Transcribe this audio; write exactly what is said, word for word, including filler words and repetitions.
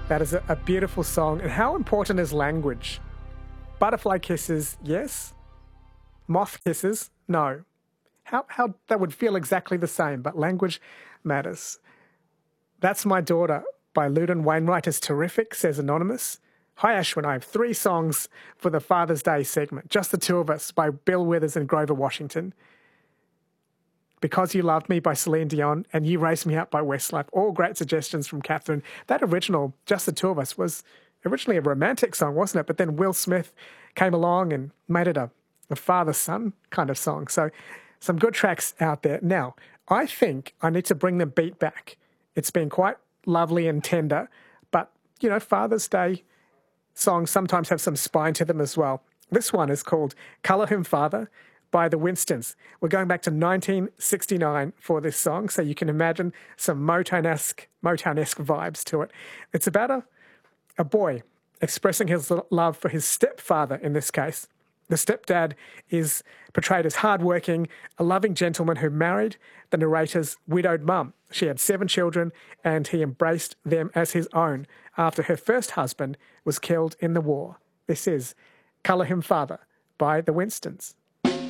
That is a, a beautiful song. And how important is language? Butterfly kisses, yes. Moth kisses, no. How, how that would feel exactly the same, but language matters. That's My Daughter by Loudon Wainwright is terrific, says Anonymous. Hi, Ashwin. I have three songs for the Father's Day segment. Just the Two of Us by Bill Withers and Grover Washington. Because You Loved Me by Celine Dion and You Raised Me Up by Westlife. All great suggestions from Catherine. That original, Just the Two of Us, was originally a romantic song, wasn't it? But then Will Smith came along and made it a, a father-son kind of song. So some good tracks out there. Now, I think I need to bring the beat back. It's been quite lovely and tender, but, you know, Father's Day songs sometimes have some spine to them as well. This one is called Colour Him Father by the Winstons. We're going back to nineteen sixty-nine for this song, so you can imagine some Motown-esque, Motown-esque vibes to it. It's about a, a boy expressing his love for his stepfather in this case. The stepdad is portrayed as hardworking, a loving gentleman who married the narrator's widowed mum. She had seven children, and he embraced them as his own after her first husband was killed in the war. This is Colour Him Father by the Winstons.